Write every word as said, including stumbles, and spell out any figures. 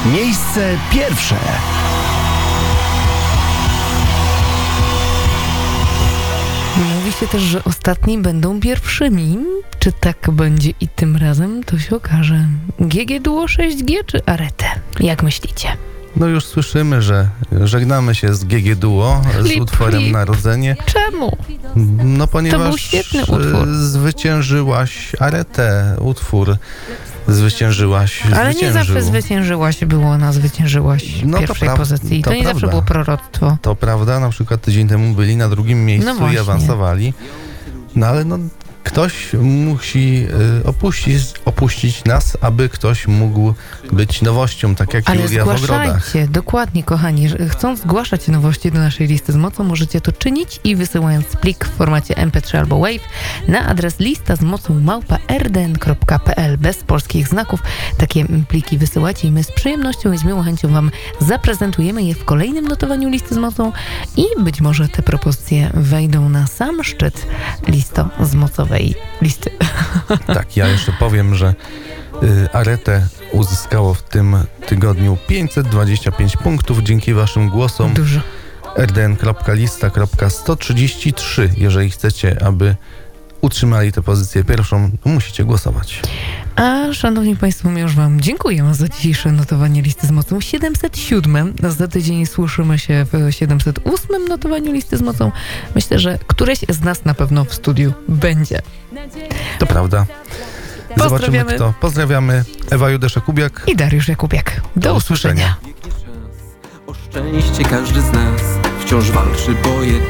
Miejsce pierwsze. Mówi się też, że ostatni będą pierwszymi. Czy tak będzie i tym razem, to się okaże. G G Duo sześć G czy Arete? Jak myślicie? No już słyszymy, że żegnamy się z G G Duo z Lip, utworem lip. Narodzenie. Czemu? No ponieważ To był świetny utwór. e, zwyciężyłaś Aretę, utwór zwyciężyłaś, Ale nie zwyciężył. zawsze zwyciężyłaś, było ona zwyciężyłaś w No to pierwszej pra- pozycji. To, to nie zawsze prawda. było proroctwo. To prawda, na przykład tydzień temu byli na drugim miejscu No i właśnie. awansowali. No ale no ktoś musi y, opuścić, opuścić nas, aby ktoś mógł być nowością, tak jak Ale Julia w ogrodach. zgłaszajcie, dokładnie kochani, że chcąc zgłaszać nowości do naszej listy z mocą, możecie to czynić i wysyłając plik w formacie em pe trzy albo WAV na adres lista z mocą małpa er de en kropka pe el bez polskich znaków. Takie pliki wysyłacie i my z przyjemnością i z miłą chęcią wam zaprezentujemy je w kolejnym notowaniu listy z mocą i być może te propozycje wejdą na sam szczyt listo z mocowej listy. Tak, ja jeszcze powiem, że y, Aretę uzyskało w tym tygodniu pięćset dwadzieścia pięć punktów dzięki waszym głosom. Dużo. er de en kropka lista kropka sto trzydzieści trzy. Jeżeli chcecie, aby utrzymali tę pozycję pierwszą, musicie głosować. A szanowni państwo, my już wam dziękujemy za dzisiejsze notowanie listy z mocą siedemset siedem. Za tydzień słyszymy się w siedemset ósmym notowaniu listy z mocą. Myślę, że któreś z nas na pewno w studiu będzie. To prawda. Zobaczymy Pozdrawiamy. kto. Pozdrawiamy. Ewa Judeszek-Kubiak. I Dariusz Jakubiak. Do, Do usłyszenia. usłyszenia. O szczęście każdy z nas wciąż walczy, bo je